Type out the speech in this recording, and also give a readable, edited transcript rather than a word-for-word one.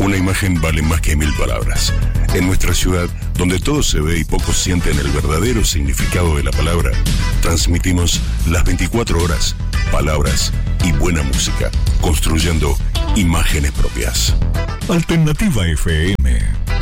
Una imagen vale más que 1000 palabras. En nuestra ciudad, donde todo se ve y pocos sienten el verdadero significado de la palabra, transmitimos las 24 horas, palabras y buena música, construyendo imágenes propias. Alternativa FM.